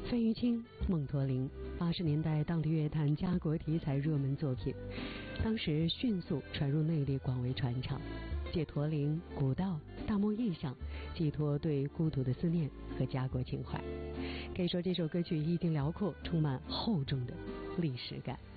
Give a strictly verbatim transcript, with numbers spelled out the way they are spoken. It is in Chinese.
费玉清、孟驼铃，八十年代当地乐坛家国题材热门作品，当时迅速传入内地，广为传唱。借驼铃、古道、大漠意象，寄托对故土的思念和家国情怀。可以说这首歌曲意境辽阔，充满厚重的历史感。